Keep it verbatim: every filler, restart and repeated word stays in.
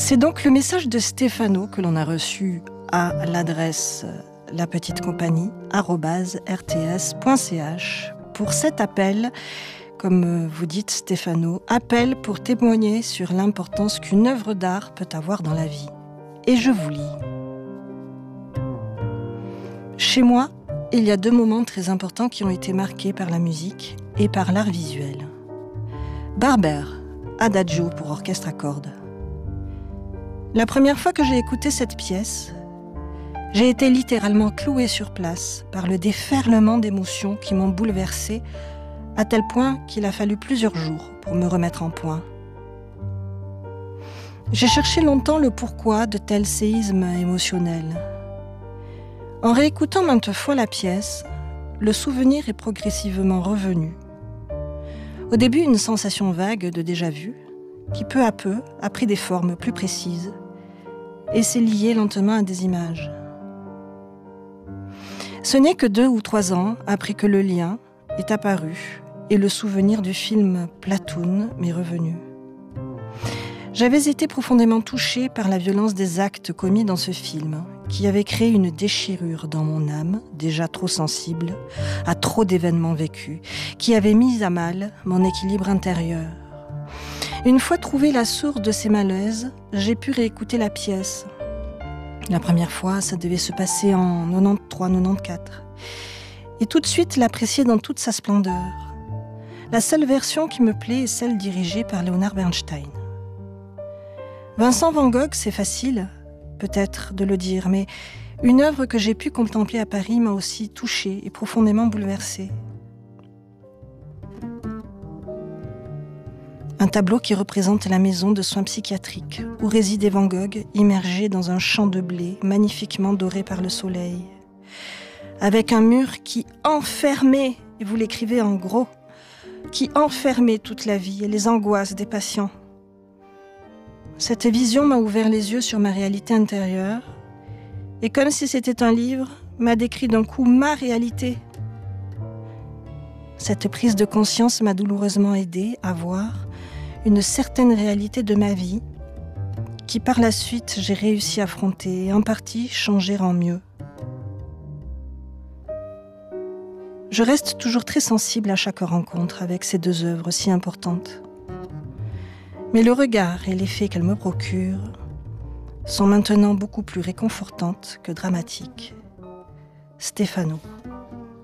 C'est donc le message de Stéphano que l'on a reçu à l'adresse la petite compagnie arobase r t s point c h pour cet appel, comme vous dites Stéphano, appel pour témoigner sur l'importance qu'une œuvre d'art peut avoir dans la vie. Et je vous lis. Chez moi, il y a deux moments très importants qui ont été marqués par la musique et par l'art visuel. Barber, Adagio pour orchestre à cordes. La première fois que j'ai écouté cette pièce, j'ai été littéralement clouée sur place par le déferlement d'émotions qui m'ont bouleversée à tel point qu'il a fallu plusieurs jours pour me remettre en point. J'ai cherché longtemps le pourquoi de tels séismes émotionnels. En réécoutant maintes fois la pièce, le souvenir est progressivement revenu. Au début, une sensation vague de déjà-vu, qui peu à peu a pris des formes plus précises et s'est lié lentement à des images. Ce n'est que deux ou trois ans après que le lien est apparu et le souvenir du film Platoon m'est revenu. J'avais été profondément touchée par la violence des actes commis dans ce film, qui avait créé une déchirure dans mon âme, déjà trop sensible, à trop d'événements vécus, qui avait mis à mal mon équilibre intérieur. Une fois trouvée la source de ces malaises, j'ai pu réécouter la pièce. La première fois, ça devait se passer en quatre-vingt-treize quatre-vingt-quatorze. Et tout de suite l'apprécier dans toute sa splendeur. La seule version qui me plaît est celle dirigée par Leonard Bernstein. Vincent van Gogh, c'est facile, peut-être, de le dire, mais une œuvre que j'ai pu contempler à Paris m'a aussi touchée et profondément bouleversée. Un tableau qui représente la maison de soins psychiatriques, où résidait Van Gogh, immergé dans un champ de blé, magnifiquement doré par le soleil. Avec un mur qui enfermait, et vous l'écrivez en gros, qui enfermait toute la vie et les angoisses des patients. Cette vision m'a ouvert les yeux sur ma réalité intérieure, et comme si c'était un livre, m'a décrit d'un coup ma réalité. Cette prise de conscience m'a douloureusement aidée à voir une certaine réalité de ma vie qui par la suite j'ai réussi à affronter et en partie changer en mieux. Je reste toujours très sensible à chaque rencontre avec ces deux œuvres si importantes. Mais le regard et l'effet qu'elles me procurent sont maintenant beaucoup plus réconfortantes que dramatiques. Stéphano.